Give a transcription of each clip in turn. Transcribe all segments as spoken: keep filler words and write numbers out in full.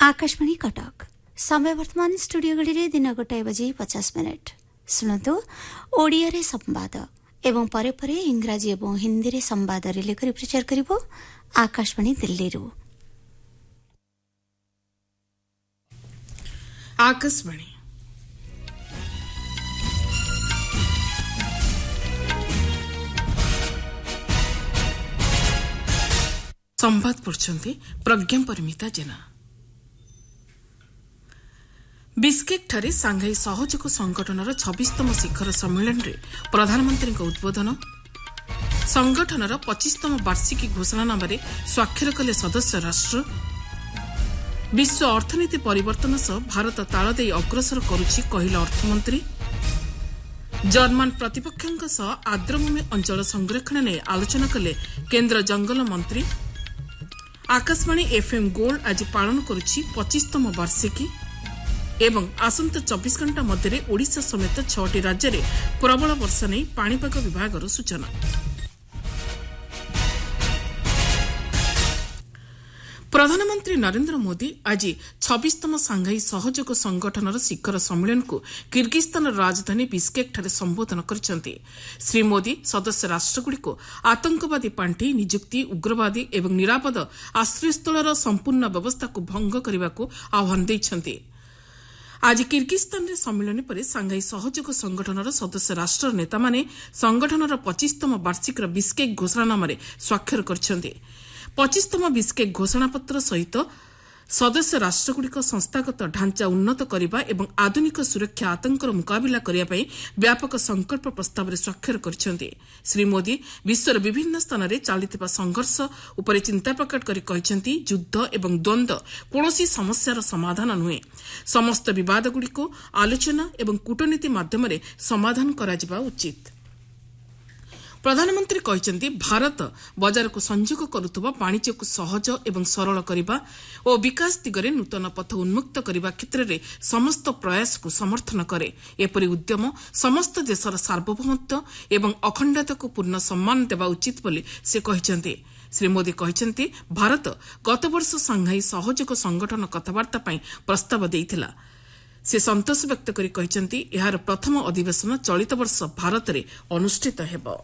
आकाशवाणी कटक समय वर्तमान स्टूडियो गढ़ी दिन गोटाए बजे पचास मिनिट शुणु ओडिया रे संवाद एवं परे परे इंग्राजी एवं हिंदी रे संवाद रिले करी प्रचार करिवो आकाशवाणी दिल्ली रु। आकाशवाणी संवाद पढ़ुछंती प्रज्ञा परिमिता जेना। बिस्केक ठारे सांघाई सहयोग संगठनर छब्बीसतम शिखर सम्मेलन रे प्रधानमंत्री उद्बोधन, संगठनर पच्चीसतम वार्षिकी घोषणानामा स्वाक्षर कले सदस्य राष्ट्र, विश्व अर्थनीति परिवर्तन सह भारत ताल देई अग्रसर करुछि कहिला अर्थमंत्री, जर्मन प्रतिपक्षक सह आर्द्रभूमि अंचल संरक्षण ने आलोचना कले केन्द्र जंगल मंत्री। आकाशवाणी एफएम गोल्ड आज पालन करुछि पच्चीसतम वार्षिकी एवं आसंता चौबीस घंटा मध्य ओडिशा समेत छटी राज्य में प्रबल वर्षा नहीं पाणीपाग विभाग सूचना। प्रधानमंत्री नरेंद्र मोदी आज छब्बीसतम सांघाई सहयोग संगठनर शिखर सम्मेलन को किर्गिस्तान राजधानी बिस्केक ठारे संबोधन करिसेंति। श्री मोदी सदस्य राष्ट्रगुड़िक आतंकवादी पांठी नियुक्ति, उग्रवादी एवं निरापद आश्रयस्थलर संपूर्ण व्यवस्था को भंग करने को आह्वान देइछंति। आज किर्गिस्तान रे सम्मेलन पर सांघाई सहयोग संगठनर सदस्य राष्ट्र नेता माने संगठनर पच्चीसतम वार्षिक बिस्केक घोषणानामा स्वाक्षर करछंती। पच्चीसतम बिस्केक घोषणापत्र सहित सदस्य राष्ट्रगुड़िक संस्थागत ढांचा उन्नत करने एवं आधुनिक सुरक्षा आतंकर मुकाबिला करने व्यापक संकल्प प्रस्ताव में स्वाक्षर करछंती। श्री मोदी विश्वर विभिन्न स्थान में चलता संघर्ष उपर चिंता प्रकट कर कहते युद्ध एवं द्वंद्व कौनसी समस्यार समाधान नुहे, समस्त विवादगुड़िक आलोचना एवं कूटनीति माध्यम समाधान करा उचित। प्रधानमंत्री कहते भारत बजार को संयोग करुवा वाणिज्य को सहज एवं सरल करने और विकास दिगरे नूतन पथ उन्मुक्त करने क्षेत्र में समस्त प्रयास को समर्थन करे। एपरी उद्यम समस्त देशर सार्वभौमत्व एवं अखंडता को पूर्ण सम्मान देवा उचित बोली से कहते। श्री मोदी कहते भारत गत वर्ष सांघाई सहयोग संगठन कथबार्ता पई प्रस्ताव देइथिला। से संतोष व्यक्त करी कहते यार प्रथम अधिवेशन चलित वर्ष भारत में अनुष्ठित हेबो।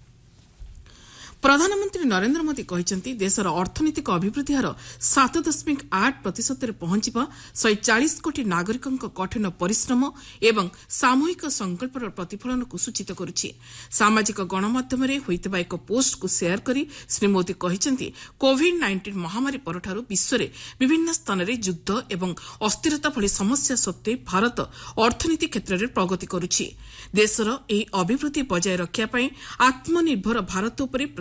प्रधानमंत्री नरेंद्र मोदी कहते देशर अर्थनैतिक अभिवृद्धि हार सात दशमिक आठ प्रतिशत पहुंचवा शहे चालीस कोटी नागरिकों कठिन परिश्रम एवं सामूहिक संकल्पर प्रतिफलन को सूचित करुछि। सामाजिक गणमाध्यम होइतबा एक पोस्ट को शेयर करी श्री मोदी कहते कोविड नाइंटीन महामारी परठारु विश्व में विभिन्न स्थान में युद्ध एवं अस्थिरता भली समस्या सत्वे भारत अर्थनीति क्षेत्र में प्रगति करुछि। देशर एही अभिवृद्धि बजाय रखिया पई आत्मनिर्भर भारत उपरे